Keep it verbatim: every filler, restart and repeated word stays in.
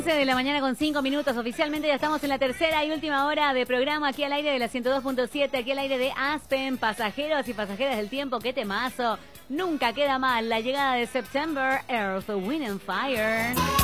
once de la mañana con cinco minutos. Oficialmente ya estamos en la tercera y última hora de programa aquí al aire de la ciento dos punto siete, aquí al aire de Aspen. Pasajeros y pasajeras del tiempo, qué temazo. Nunca queda mal la llegada de September, Earth, Wind and Fire.